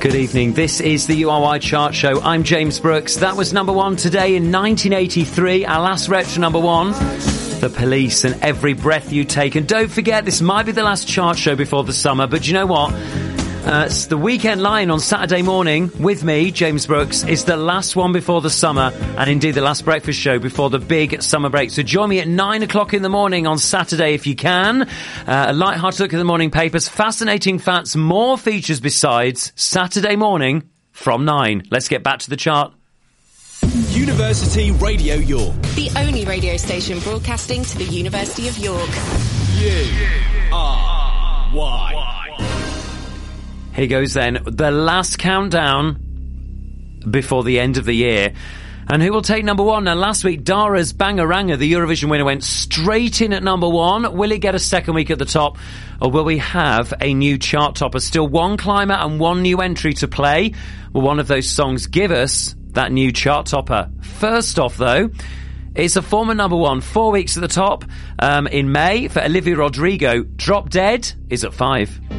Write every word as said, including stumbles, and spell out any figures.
Good evening. This is the U R Y Chart Show. I'm James Brooks. That was number one today in nineteen eighty-three. Our last retro number one, The Police and Every Breath You Take. And don't forget, this might be the last chart show before the summer, but you know what? Uh, it's the Weekend Line on Saturday morning with me, James Brooks, is the last one before the summer, and indeed the last breakfast show before the big summer break. So join me at nine o'clock in the morning on Saturday if you can. Uh, a light-hearted look at the morning papers, fascinating facts, more features besides. Saturday morning from nine. Let's get back to the chart. University Radio York. The only radio station broadcasting to the University of York. U R Y. Here goes then, the last countdown before the end of the year. And who will take number one? Now, last week, Dara's Bangaranga, the Eurovision winner, went straight in at number one. Will it get a second week at the top? Or will we have a new chart topper? Still one climber and one new entry to play. Will one of those songs give us that new chart topper? First off, though, it's a former number one, four weeks at the top um, in May for Olivia Rodrigo. Drop Dead is at five.